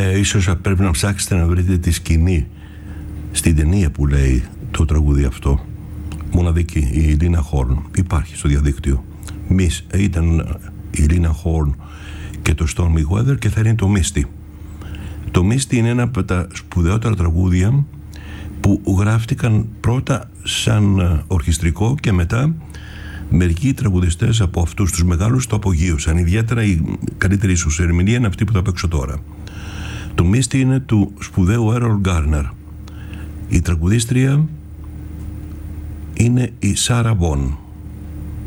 Ίσως πρέπει να ψάξετε να βρείτε τη σκηνή στην ταινία που λέει το τραγούδι αυτό. Μοναδική, η Λίνα Χόρν. Υπάρχει στο διαδίκτυο. Ήταν η Λίνα Χόρν και το Stormy Weather και θα είναι το Misty. Το Misty είναι ένα από τα σπουδαιότερα τραγούδια που γράφτηκαν πρώτα σαν ορχιστρικό και μετά μερικοί τραγουδιστές από αυτούς τους μεγάλους το απογείωσαν. Ιδιαίτερα η καλύτερη ίσως ερμηνεία είναι αυτή που θα παίξω τώρα. Το Misty είναι του σπουδαίου Errol Garner. Η τραγουδίστρια είναι η Sarah Vaughan.